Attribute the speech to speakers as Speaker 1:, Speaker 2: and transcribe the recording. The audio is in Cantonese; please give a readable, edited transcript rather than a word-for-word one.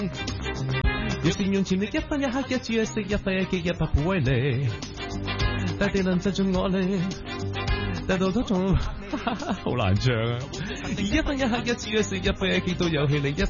Speaker 1: 若善用潛力，一分一刻，一朝一夕，一揮一擊，一百倍威力。大地能集盡我力，大道都仲好難唱啊！而一分一刻，一朝一夕，一揮一擊都有氣力，一